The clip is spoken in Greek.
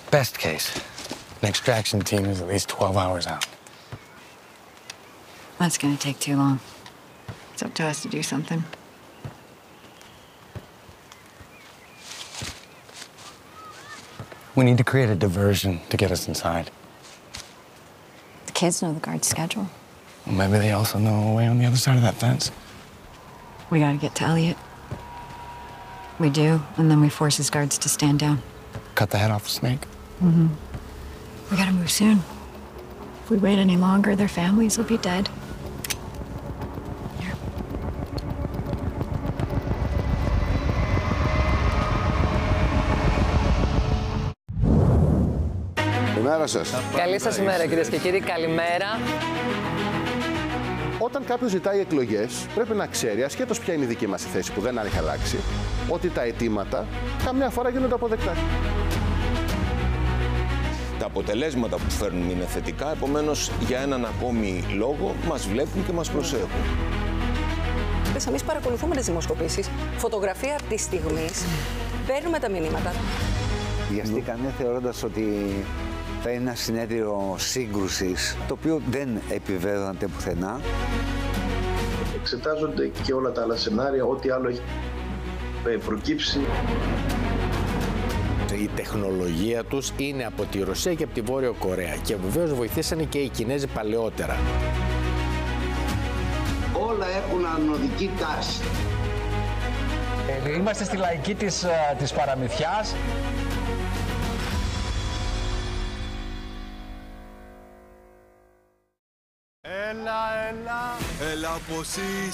Best case, an extraction team is at least 12 hours out. That's gonna take too long. It's up to us to do something. We need to create a diversion to get us inside. The kids know the guard's schedule. Well, maybe they also know a way on the other side of that fence. We gotta get to Elliot. We do, and then we force his guards to stand down. Cut the head off the snake. Mm-hmm. We gotta move soon. If we wait any longer, their families will be dead. Here. Καλημέρα σας. Καλή σας ημέρα, κυρίες και κύριοι. Καλημέρα. Όταν κάποιος ζητάει εκλογές, πρέπει να ξέρει, ασχέτως ποια είναι η δική μας θέση που δεν έχει αλλάξει, ότι τα αιτήματα καμιά φορά γίνονται αποδεκτά. Τα αποτελέσματα που φέρνουν είναι θετικά, επομένως για έναν ακόμη λόγο μας βλέπουν και μας προσέχουν. Εμείς παρακολουθούμε τις δημοσκοπήσεις, φωτογραφία από τη στιγμή, παίρνουμε τα μηνύματα. Βιαστήκανε θεωρώντας ότι θα είναι ένα συνέδριο σύγκρουσης, το οποίο δεν επιβεβαιώνεται πουθενά. Εξετάζονται και όλα τα άλλα σενάρια, ό,τι άλλο έχει προκύψει. Η τεχνολογία τους είναι από τη Ρωσία και από τη Βόρειο Κορέα και βεβαίως βοηθήσανε και οι Κινέζοι παλαιότερα. Όλα έχουν ανωδική τάση. Είμαστε στη λαϊκή της παραμυθιάς. Έλα πως